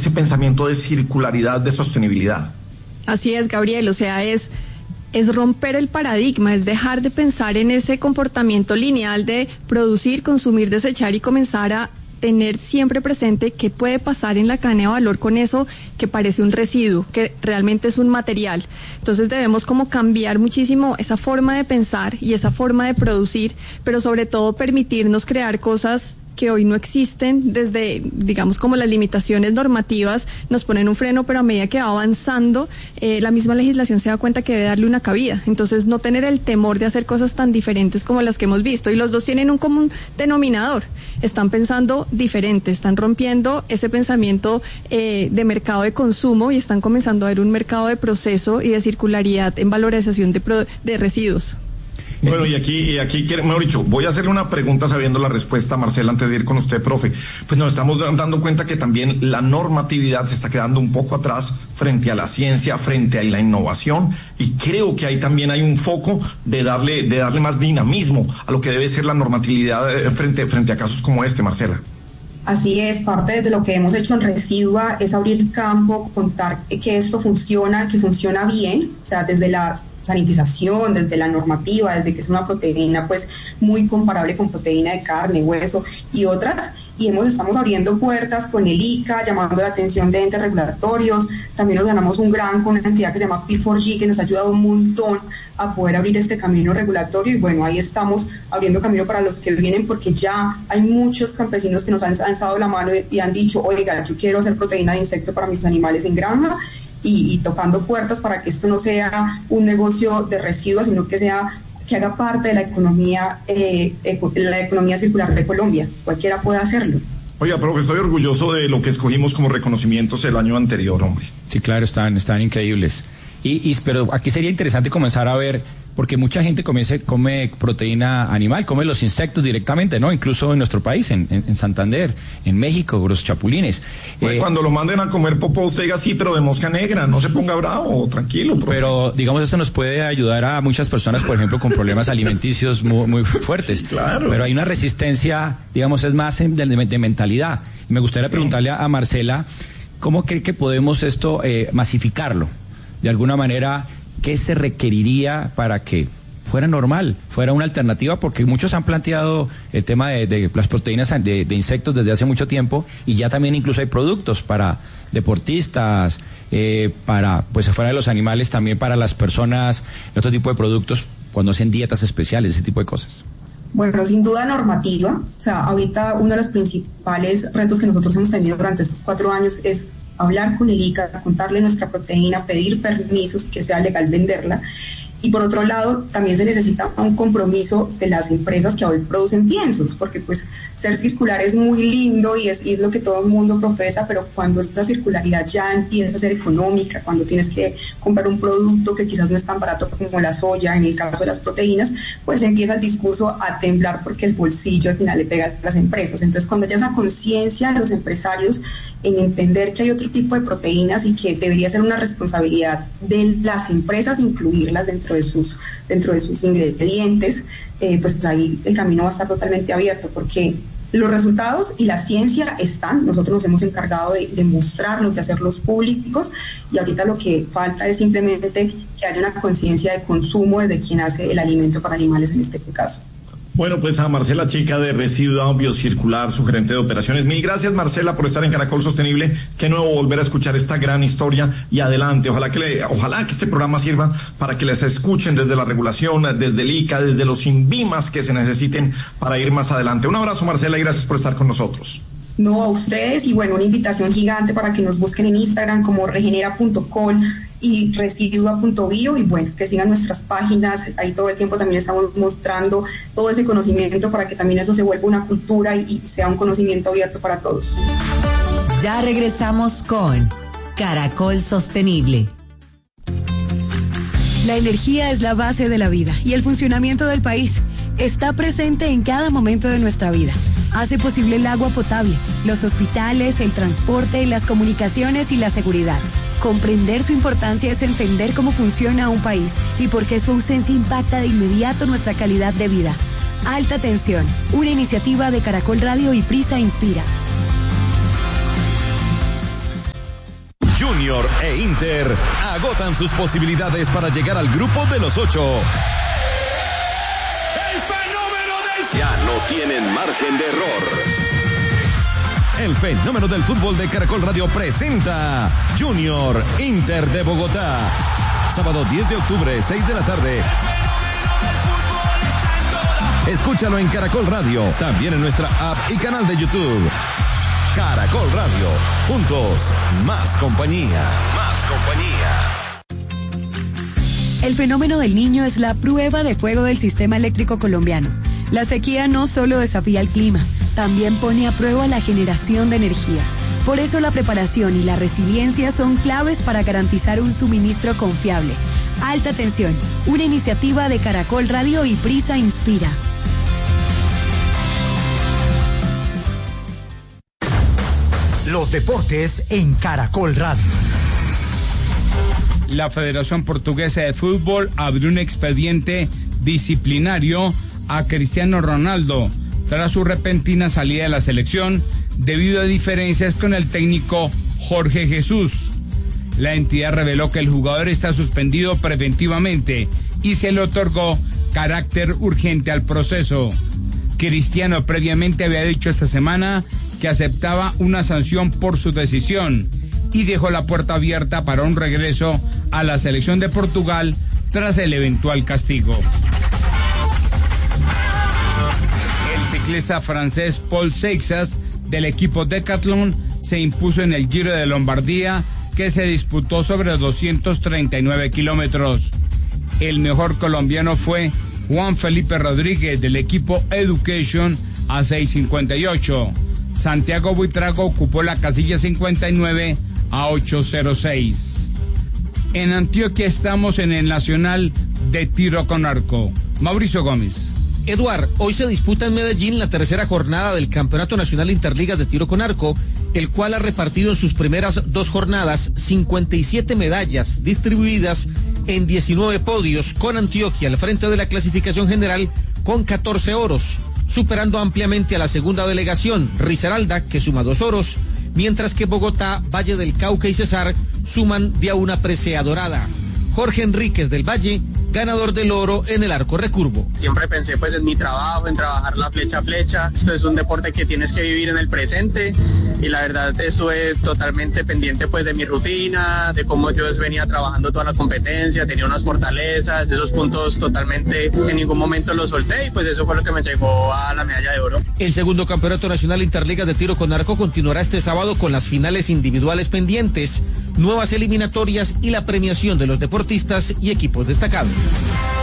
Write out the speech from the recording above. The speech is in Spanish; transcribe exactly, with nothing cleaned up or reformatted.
ese pensamiento de circularidad, de sostenibilidad. Así es, Gabriel, o sea, es, es romper el paradigma, es dejar de pensar en ese comportamiento lineal de producir, consumir, desechar y comenzar a tener siempre presente qué puede pasar en la cadena de valor con eso que parece un residuo, que realmente es un material. Entonces debemos como cambiar muchísimo esa forma de pensar y esa forma de producir, pero sobre todo permitirnos crear cosas que hoy no existen, desde, digamos, como las limitaciones normativas nos ponen un freno, pero a medida que va avanzando, eh, la misma legislación se da cuenta que debe darle una cabida. Entonces, no tener el temor de hacer cosas tan diferentes como las que hemos visto. Y los dos tienen un común denominador. Están pensando diferente, están rompiendo ese pensamiento eh, de mercado de consumo y están comenzando a ver un mercado de proceso y de circularidad en valorización de, pro, de residuos. Bueno, y aquí, y aquí, mejor dicho, voy a hacerle una pregunta sabiendo la respuesta, Marcela, antes de ir con usted, profe. Pues nos estamos dando cuenta que también la normatividad se está quedando un poco atrás frente a la ciencia, frente a la innovación, y creo que ahí también hay un foco de darle, de darle más dinamismo a lo que debe ser la normatividad frente, frente a casos como este, Marcela. Así es, parte de lo que hemos hecho en Residua es abrir campo, contar que esto funciona, que funciona bien, o sea, desde la sanitización, desde la normativa, desde que es una proteína pues muy comparable con proteína de carne, hueso y otras, y hemos estamos abriendo puertas con el I C A, llamando la atención de entes regulatorios. También nos ganamos un gran con una entidad que se llama P cuatro G, que nos ha ayudado un montón a poder abrir este camino regulatorio, y bueno, ahí estamos abriendo camino para los que vienen, porque ya hay muchos campesinos que nos han alzado la mano y, y han dicho, oiga, yo quiero hacer proteína de insecto para mis animales en granja, y, y tocando puertas para que esto no sea un negocio de residuos, sino que sea que haga parte de la economía eh, eco, la economía circular de Colombia. Cualquiera puede hacerlo. Oiga, profe, estoy orgulloso de lo que escogimos como reconocimientos el año anterior, hombre. Sí, claro, están, están increíbles. Y, y pero aquí sería interesante comenzar a ver, porque mucha gente come, come proteína animal, come los insectos directamente, ¿no? Incluso en nuestro país, en, en, en Santander, en México, los chapulines. Pues eh, cuando lo manden a comer popó, usted diga sí, pero de mosca negra, no se ponga bravo, tranquilo, profe. Pero, digamos, eso nos puede ayudar a muchas personas, por ejemplo, con problemas alimenticios muy, muy fuertes. Sí, claro. Pero hay una resistencia, digamos, es más de, de, de mentalidad. Y me gustaría preguntarle a, a Marcela, ¿cómo cree que podemos esto eh, masificarlo? De alguna manera, ¿qué se requeriría para que fuera normal, fuera una alternativa? Porque muchos han planteado el tema de, de las proteínas de, de insectos desde hace mucho tiempo, y ya también incluso hay productos para deportistas, eh, para, pues afuera de los animales, también para las personas, otro tipo de productos cuando hacen dietas especiales, ese tipo de cosas. Bueno, sin duda normativa. O sea, ahorita uno de los principales retos que nosotros hemos tenido durante estos cuatro años es hablar con el I C A, contarle nuestra proteína, pedir permisos, que sea legal venderla. Y por otro lado, también se necesita un compromiso de las empresas que hoy producen piensos, porque pues ser circular es muy lindo y es, y es lo que todo el mundo profesa, pero cuando esta circularidad ya empieza a ser económica, cuando tienes que comprar un producto que quizás no es tan barato como la soya, en el caso de las proteínas, pues empieza el discurso a temblar porque el bolsillo al final le pega a las empresas. Entonces, cuando haya esa conciencia de los empresarios en entender que hay otro tipo de proteínas y que debería ser una responsabilidad de las empresas incluirlas dentro de sus dentro de sus ingredientes, eh, pues ahí el camino va a estar totalmente abierto, porque los resultados y la ciencia están, nosotros nos hemos encargado de, de mostrarlos, de hacerlos públicos, y ahorita lo que falta es simplemente que haya una conciencia de consumo desde quien hace el alimento para animales en este caso. Bueno, pues a Marcela Chica de Residua Biocircular, su gerente de operaciones. Mil gracias, Marcela, por estar en Caracol Sostenible. Qué nuevo volver a escuchar esta gran historia, y adelante. Ojalá que le, ojalá que este programa sirva para que les escuchen desde la regulación, desde el I C A, desde los INVIMAS que se necesiten para ir más adelante. Un abrazo, Marcela, y gracias por estar con nosotros. No, a ustedes, y bueno, una invitación gigante para que nos busquen en Instagram como regenera punto col y residua punto bio, y bueno, que sigan nuestras páginas, ahí todo el tiempo también estamos mostrando todo ese conocimiento para que también eso se vuelva una cultura y, y sea un conocimiento abierto para todos. Ya regresamos con Caracol Sostenible. La energía es la base de la vida y el funcionamiento del país. Está presente en cada momento de nuestra vida. Hace posible el agua potable, los hospitales, el transporte, las comunicaciones y la seguridad. Comprender su importancia es entender cómo funciona un país y por qué su ausencia impacta de inmediato nuestra calidad de vida. Alta Tensión, una iniciativa de Caracol Radio y Prisa Inspira. Junior e Inter agotan sus posibilidades para llegar al grupo de los ocho. El fenómeno del... Ya no tienen margen de error. El fenómeno del fútbol de Caracol Radio presenta Junior Inter de Bogotá. Sábado diez de octubre, seis de la tarde. Escúchalo en Caracol Radio, también en nuestra app y canal de YouTube. Caracol Radio, juntos, más compañía. Más compañía. El fenómeno del Niño es la prueba de fuego del sistema eléctrico colombiano. La sequía no solo desafía el clima, también pone a prueba la generación de energía. Por eso la preparación y la resiliencia son claves para garantizar un suministro confiable. Alta tensión, una iniciativa de Caracol Radio y Prisa Inspira. Los deportes en Caracol Radio. La Federación Portuguesa de Fútbol abrió un expediente disciplinario a Cristiano Ronaldo tras su repentina salida de la selección debido a diferencias con el técnico Jorge Jesús. La entidad reveló que el jugador está suspendido preventivamente y se le otorgó carácter urgente al proceso. Cristiano previamente había dicho esta semana que aceptaba una sanción por su decisión y dejó la puerta abierta para un regreso a la selección de Portugal tras el eventual castigo. El ciclista francés Paul Seixas del equipo Decathlon se impuso en el Giro de Lombardía, que se disputó sobre doscientos treinta y nueve kilómetros. El mejor colombiano fue Juan Felipe Rodríguez del equipo Education a seis cincuenta y ocho. Santiago Buitrago ocupó la casilla cincuenta y nueve a ocho cero seis. En Antioquia estamos en el Nacional de Tiro con Arco. Mauricio Gómez. Eduard, hoy se disputa en Medellín la tercera jornada del Campeonato Nacional Interligas de Tiro con Arco, el cual ha repartido en sus primeras dos jornadas cincuenta y siete medallas distribuidas en diecinueve podios, con Antioquia al frente de la clasificación general con catorce oros, superando ampliamente a la segunda delegación, Risaralda, que suma dos oros, mientras que Bogotá, Valle del Cauca y Cesar suman de a una presea dorada. Jorge Enríquez del Valle, ganador del oro en el arco recurvo. Siempre pensé pues en mi trabajo, en trabajar la flecha a flecha. Esto es un deporte que tienes que vivir en el presente y la verdad estuve totalmente pendiente pues de mi rutina, de cómo yo venía trabajando toda la competencia, tenía unas fortalezas, esos puntos totalmente en ningún momento los solté y pues eso fue lo que me llevó a la medalla de oro. El segundo Campeonato Nacional Interliga de Tiro con Arco continuará este sábado con las finales individuales pendientes, nuevas eliminatorias y la premiación de los deportistas y equipos destacados.